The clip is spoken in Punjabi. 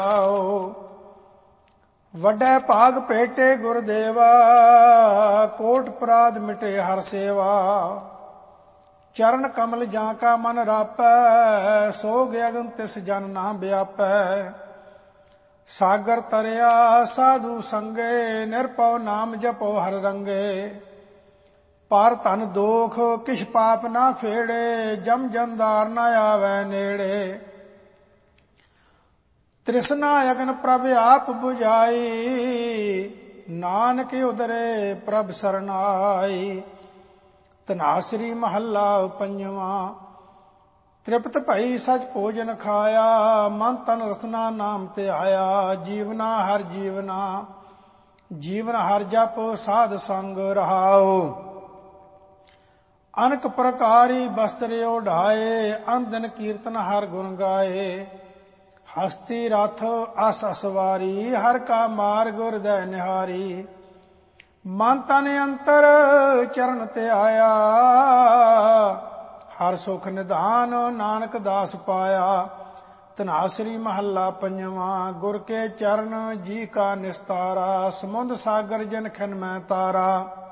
ਵੱਡੇ ਭਾਗ ਭੇਟੇ ਗੁਰਦੇਵਾ, ਕੋਟ ਅਪਰਾਧ ਮਿਟੇ ਹਰ ਸੇਵਾ। ਚਰਨ ਕਮਲ ਜਾਂ ਕਾ ਮਨ ਰਾਪੈ, ਸੋਗ ਅਗਨ ਤਿਸ ਜਨ ਨਾ ਵਿਆਪੈ। ਸਾਗਰ ਤਰਿਆ ਸਾਧੂ ਸੰਗੇ, ਨਿਰਭਉ ਨਾਮ ਜਪੋ ਹਰ ਰੰਗੇ। ਪਰ ਧਨ ਦੋਖ ਕਿਛ ਪਾਪ ਨਾ ਫੇੜੇ, ਜਮ ਜੰਦਾਰ ਨਾ ਆਵੈ ਨੇੜੇ। ਤ੍ਰਿਸ਼ਨਾ ਅਗਨ ਪ੍ਰਭ ਆਪ ਬੁਝਾਈ, ਨਾਨਕ ਉਦਰੇ ਪ੍ਰਭ ਸਰਨਾਈ। ਧਨਾਸਰੀ ਮਹੱਲਾ ਪੰਜਵਾਂ। ਤ੍ਰਿਪਤ ਭਈ ਸਚ ਭੋਜਨ ਖਾਇਆ, ਮਨ ਤਨ ਰਸਨਾ ਨਾਮ ਤੇ ਆਇਆ। ਜੀਵਨਾ ਹਰ ਜੀਵਨਾ, ਜੀਵਨ ਹਰ ਜਪ ਸਾਧ ਸੰਗ ਰਹਾਉ। ਅਨਕ ਪ੍ਰਕਾਰੀ ਬਸਤਰ ਓਢਾਏ, ਅਨਦਿਨ ਕੀਰਤਨ ਹਰ ਗੁਣ ਗਾਏ। ਹਸਤੀ ਰਥ ਅਸ ਅਸਵਾਰੀ, ਹਰ ਕਾ ਮਾਰਗ ਹਿਰਦੈ ਨਿਹਾਰੀ। ਮਨ ਤਨ ਅੰਤਰ ਚਰਨ ਤੇ ਆਇਆ, ਹਰ ਸੁਖ ਨਿਧਾਨ ਨਾਨਕ ਦਾਸ ਪਾਇਆ। ਧਨਾਸਰੀ ਮਹੱਲਾ ਪੰਜਵਾਂ। ਗੁਰ ਕੇ ਚਰਨ ਜੀ ਕਾ ਨਿਸਤਾਰਾ, ਸਮੁੰਦ ਸਾਗਰ ਜਿਨ ਖਿਨ ਮੈਂ ਤਾਰਾ।